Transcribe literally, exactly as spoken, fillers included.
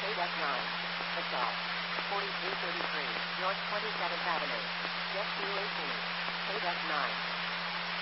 eight F nine. Assault. forty-three thirty-three, North twenty-seventh Avenue. Jet fuel eighteen. eight F nine.